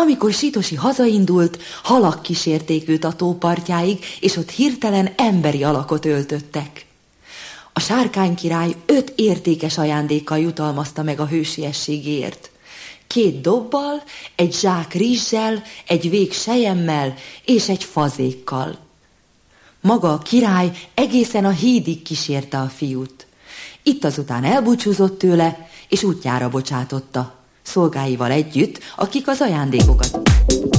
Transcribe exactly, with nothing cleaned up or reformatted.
Amikor Sitosi hazaindult, halak kísérték őt a tó partjáig, és ott hirtelen emberi alakot öltöttek. A sárkánykirály öt értékes ajándékkal jutalmazta meg a hősiességért. Két dobbal, egy zsák rizssel, egy vég selyemmel és egy fazékkal. Maga a király egészen a hídig kísérte a fiút. Itt azután elbúcsúzott tőle, és útjára bocsátotta, szolgáival együtt, akik az ajándékokat